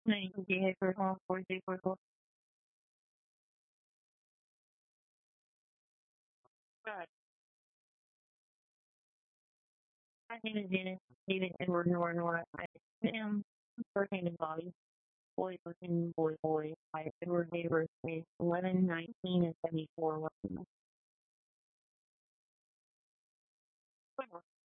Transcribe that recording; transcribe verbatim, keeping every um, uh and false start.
Nine J for home four three four four. Right. My name is Dennis David Edward Nora Nora. I am first name is Bobby. Boy person boy boy. I Edward date of birth is eleven nineteen and seventy four.